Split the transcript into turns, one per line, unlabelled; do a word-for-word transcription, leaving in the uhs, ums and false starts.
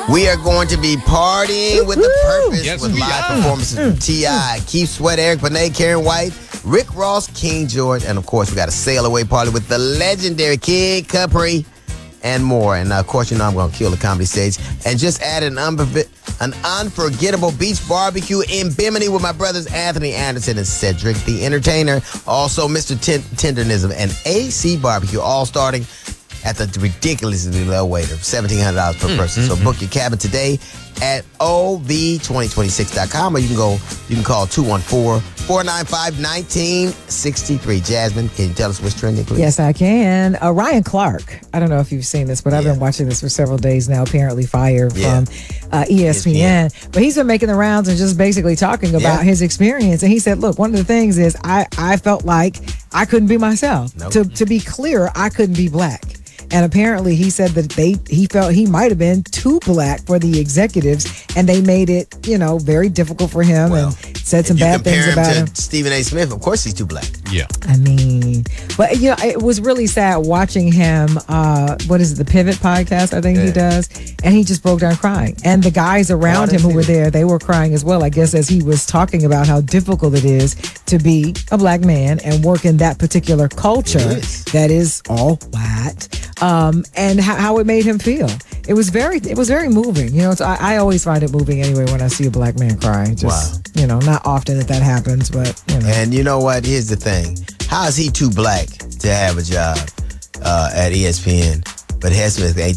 We are going to be partying with the purpose
Yes,
with
we
live
are.
performances from T I, Keith Sweat, Eric Benet, Karen White, Rick Ross, King George, and of course we got a sail away party with the legendary Kid Capri and more. And uh, of course, you know I'm going to kill the comedy stage and just add an, unbe- an unforgettable beach barbecue in Bimini with my brothers Anthony Anderson and Cedric the Entertainer. Also, Mister Ten- Tendernism and A C Barbecue, all starting at the ridiculously low rate of seventeen hundred dollars per person. So book your cabin today at O V twenty twenty-six dot com, or you can go, you can call two one four, four nine five, one nine six three. Jasmine, can you tell us what's trending, please?
Yes, I can. Uh, Ryan Clark. I don't know if you've seen this, but I've
Yeah.
been watching this for several days now, apparently fired
Yeah.
from uh, E S P N. But he's been making the rounds and just basically talking about
Yeah.
his experience. And he said, look, one of the things is I, I felt like I couldn't be myself.
Nope.
To, to be clear, I couldn't be black. And apparently he said that they he felt he might have been too black for the executives, and they made it, you know, very difficult for him
Well,
and said some
If you
bad
compare
things
him
about
to
him.
Stephen A. Smith, of course he's too black.
Yeah.
I mean, but you know, it was really sad watching him. Uh, what is it, the Pivot podcast? I think he
Yeah.
does, and he just broke down crying. And the guys around
Oh, I
him who
didn't
were
see
there, they were crying as well. I guess as he was talking about how difficult it is to be a black man and work in that particular culture
It is.
that is all white, um, and how, how it made him feel. It was very, it was very moving. You know, so I, I always find it moving anyway when I see a black man cry. Just,
Wow.
you know, not often that that happens, but you know.
And you know what? Here's the thing. How is he too black to have a job uh, at E S P N? But Hess Smith ain't